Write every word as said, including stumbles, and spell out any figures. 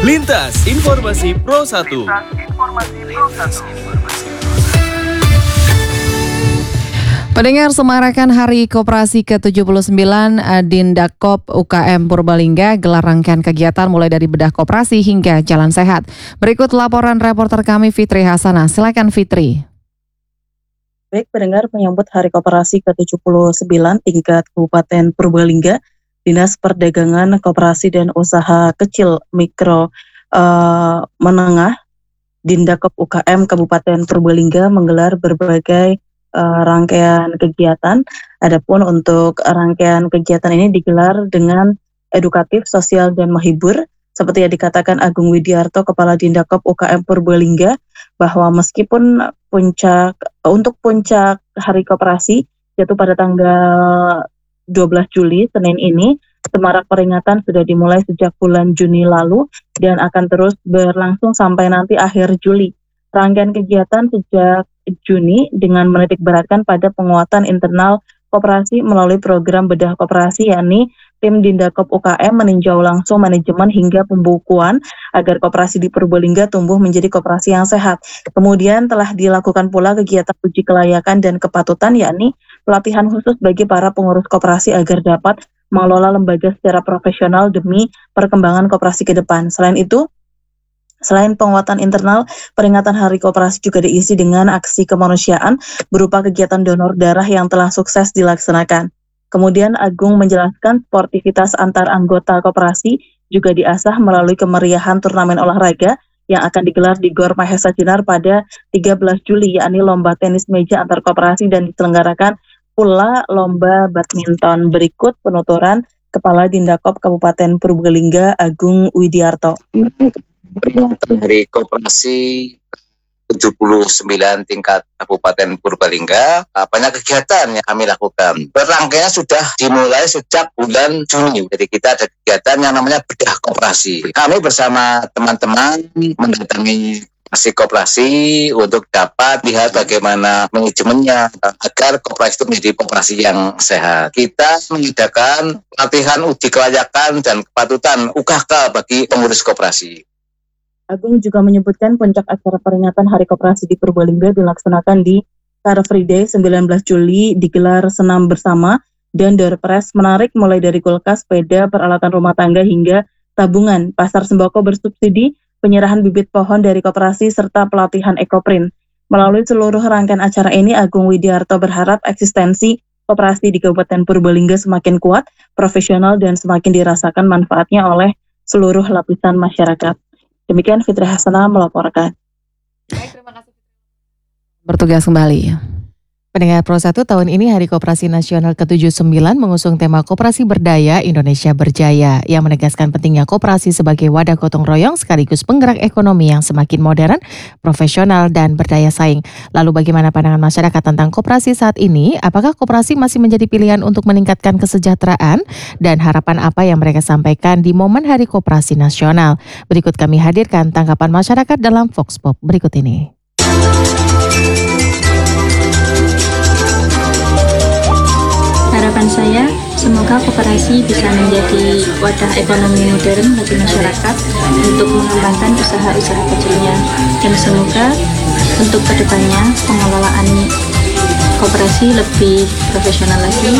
Lintas Informasi Pro satu. Pendengar, semarakan Hari Koperasi ke tujuh puluh sembilan Dindakop U K M Purbalingga gelar rangkaian kegiatan mulai dari bedah koperasi hingga jalan sehat. Berikut laporan reporter kami Fitri Hasanah. Silakan Fitri. Baik pendengar, menyambut Hari Koperasi ke tujuh puluh sembilan tingkat Kabupaten Purbalingga, Dinas Perdagangan, Koperasi dan Usaha Kecil Mikro uh, Menengah Dindakop U K M Kabupaten Purbalingga menggelar berbagai Uh, rangkaian kegiatan. Adapun untuk rangkaian kegiatan ini digelar dengan edukatif, sosial, dan menghibur. Seperti yang dikatakan Agung Widiarto, Kepala Dindakop U K M Purbalingga, bahwa meskipun puncak untuk puncak Hari Koperasi yaitu pada tanggal dua belas Juli, Senin ini, semarak peringatan sudah dimulai sejak bulan Juni lalu dan akan terus berlangsung sampai nanti akhir Juli. Rangkaian kegiatan sejak Juni dengan menitik beratkan pada penguatan internal koperasi melalui program bedah koperasi, yakni tim Dindakop U K M meninjau langsung manajemen hingga pembukuan agar koperasi di Purbalingga tumbuh menjadi koperasi yang sehat. Kemudian telah dilakukan pula kegiatan uji kelayakan dan kepatutan, yakni pelatihan khusus bagi para pengurus koperasi agar dapat mengelola lembaga secara profesional demi perkembangan koperasi ke depan. Selain itu, Selain penguatan internal, peringatan Hari Koperasi juga diisi dengan aksi kemanusiaan berupa kegiatan donor darah yang telah sukses dilaksanakan. Kemudian Agung menjelaskan sportivitas antar anggota koperasi juga diasah melalui kemeriahan turnamen olahraga yang akan digelar di Gor Mahesa Cinar pada tiga belas Juli, yakni lomba tenis meja antar koperasi, dan diselenggarakan pula lomba badminton. Berikut penuturan Kepala Dindakop Kabupaten Purbalingga Agung Widiarto. Peringatan Hari Koperasi tujuh puluh sembilan tingkat Kabupaten Purbalingga, banyak kegiatan yang kami lakukan. Berangkainya sudah dimulai sejak bulan Juni. Jadi kita ada kegiatan yang namanya bedah koperasi. Kami bersama teman-teman mendatangi Masih koperasi untuk dapat lihat bagaimana manajemennya agar koperasi itu menjadi koperasi yang sehat. Kita mengadakan latihan uji kelayakan dan kepatutan U K K bagi pengurus koperasi. Agung juga menyebutkan puncak acara peringatan Hari Koperasi di Purbalingga dilaksanakan di Car Free Day sembilan belas Juli, digelar senam bersama dan door prize menarik mulai dari kulkas, sepeda, peralatan rumah tangga hingga tabungan, pasar sembako bersubsidi, penyerahan bibit pohon dari koperasi, serta pelatihan ekoprint. Melalui seluruh rangkaian acara ini, Agung Widiarto berharap eksistensi koperasi di Kabupaten Purbalingga semakin kuat, profesional, dan semakin dirasakan manfaatnya oleh seluruh lapisan masyarakat. Demikian Fitri Hasanah melaporkan. Baik, terima kasih. Bertugas kembali. Pendengar Pro satu, tahun ini Hari Koperasi Nasional ke tujuh puluh sembilan mengusung tema Koperasi Berdaya, Indonesia Berjaya, yang menegaskan pentingnya koperasi sebagai wadah gotong royong sekaligus penggerak ekonomi yang semakin modern, profesional, dan berdaya saing. Lalu bagaimana pandangan masyarakat tentang koperasi saat ini? Apakah koperasi masih menjadi pilihan untuk meningkatkan kesejahteraan? Dan harapan apa yang mereka sampaikan di momen Hari Koperasi Nasional? Berikut kami hadirkan tanggapan masyarakat dalam Vox Pop berikut ini. Harapan saya, semoga koperasi bisa menjadi wadah ekonomi modern bagi masyarakat untuk mengembangkan usaha-usaha kecilnya. Dan semoga untuk kedepannya pengelolaan koperasi lebih profesional lagi